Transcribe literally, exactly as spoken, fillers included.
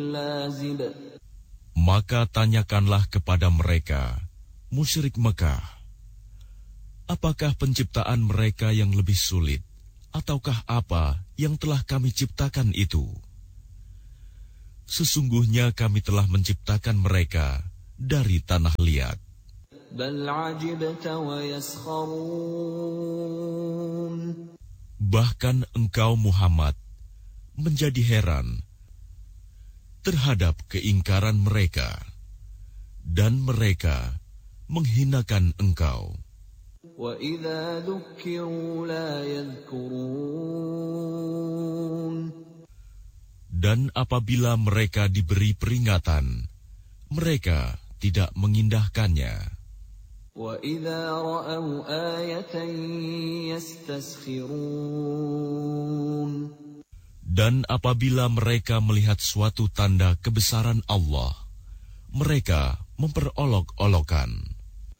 Maka tanyakanlah kepada mereka, musyrik Mekah, apakah penciptaan mereka yang lebih sulit, ataukah apa yang telah kami ciptakan itu? Sesungguhnya kami telah menciptakan mereka dari tanah liat. Bahkan engkau Muhammad menjadi heran terhadap keingkaran mereka, dan mereka menghinakan engkau. Dan apabila mereka diberi peringatan, mereka tidak mengindahkannya. Dan apabila mereka melihat suatu tanda kebesaran Allah, mereka memperolok-olokan.